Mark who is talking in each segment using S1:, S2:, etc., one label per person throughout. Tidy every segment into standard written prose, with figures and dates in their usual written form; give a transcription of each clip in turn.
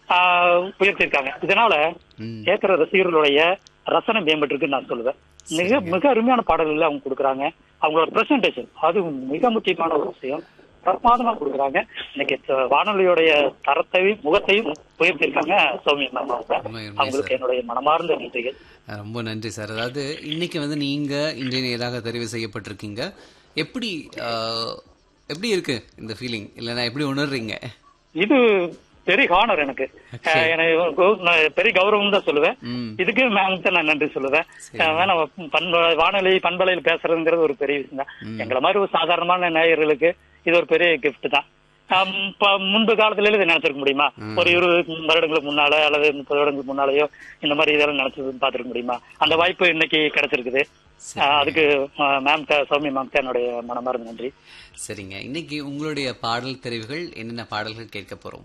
S1: உயர்த்திருக்காங்க. இதனால கேட்கிற ரசிகர்களுடைய ரசனை மேம்பட்டிருக்குன்னு நான் சொல்லுவேன். மிக மிக அருமையான பாடல்கள் அவங்க கொடுக்குறாங்க. அவங்களோட பிரசன்டேஷன் அது மிக முக்கியமான ஒரு விஷயம். பிரமாதமா கொடுக்குறாங்க. இன்னைக்கு வானொலியுடைய தரத்தையும் முகத்தையும் உயர்த்திருக்காங்க சௌமியா மேம். அவங்களுக்கு என்னுடைய மனமார்ந்த நன்றிகள்.
S2: ரொம்ப நன்றி சார். அதாவது இன்னைக்கு வந்து நீங்க இன்ஜினியராக தெரிவு செய்யப்பட்டிருக்கீங்க. எப்படி எப்படி இருக்கு இந்த ஃபீலிங்? இல்லைன்னா எப்படி உணர்றீங்க?
S1: இது பெரிய ஹானர் எனக்கு. பெரிய கௌரவம் தான் சொல்லுவேன். இதுக்கு மேம் தான் நான் நன்றி சொல்லுவேன். வானொலி பண்பலையில் பேசுறதுங்கிறது ஒரு பெரிய விஷயம் தான். எங்களை மாதிரி ஒரு சாதாரணமான நேயர்களுக்கு இது ஒரு பெரிய கிஃப்ட் தான். முன்பு காலத்துல இதை நினைச்சிருக்க முடியுமா? ஒரு 20 வருடங்களுக்கு முன்னால அல்லது 30 வருடங்களுக்கு முன்னாலேயோ இந்த மாதிரி இதெல்லாம் நினைச்சு பாத்துருக்க முடியுமா? அந்த வாய்ப்பு இன்னைக்கு கிடைச்சிருக்குது. அதுக்கு மேம் சௌமியா மேம் என்னுடைய மனமார்ந்த நன்றி.
S2: சரிங்க, இன்னைக்கு உங்களுடைய பாடல் தெரிவுகள் என்னென்ன பாடல்கள் கேட்க போறோம்?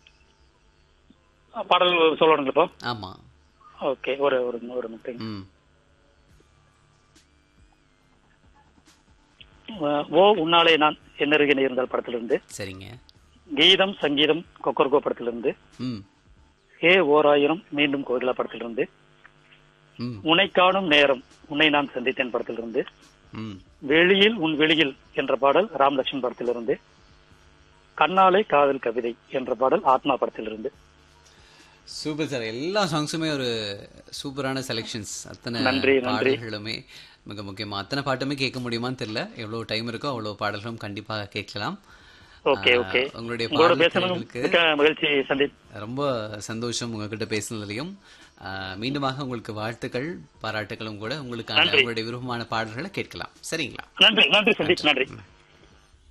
S1: பாடல் சொல்லணுங்களா இப்போ?
S2: ஆமா.
S1: ஓகே, ஒரு ஒரு முக்கியம். ஓ உன்னாலே நான் என்னருகே இருந்தால் படத்திலிருந்து.
S2: சரிங்க.
S1: கீதம் சங்கீதம் கொக்கர்கோ படத்திலிருந்து. ஏ ஓராயிரம் மீண்டும் கோகிலா படத்திலிருந்து. உன்னை காணும் நேரம் உன்னை நான் சந்தித்தேன் படத்திலிருந்து. வெளியில் உன் வெளியில் என்ற பாடல் ராம் லட்சுமண் படத்திலிருந்து. கண்ணாலே காதல் கவிதை என்ற பாடல் ஆத்மா படத்திலிருந்து.
S2: Super sir. எல்லா சாங்ஸுமே ஒரு சூப்பரான செலெக்ஷன்ஸ். அத்தனை பாடல்களுமே மிக முக்கியமா. அத்தனை பாட்டுமே கேட்க முடியுமான்னு தெரியல. எவ்வளவு டைம் இருக்கோ அவ்வளவு பாடல்களும் கண்டிப்பாக கேட்கலாம். உங்களுடைய ரொம்ப சந்தோஷம் உங்ககிட்ட பேசுனதுலயும். மீண்டுமாக உங்களுக்கு வாழ்த்துக்கள் பாராட்டுகளும் கூட. உங்களுக்கு உங்களுடைய விருப்பமான பாடல்களை கேட்கலாம். சரிங்களா?
S1: நன்றி.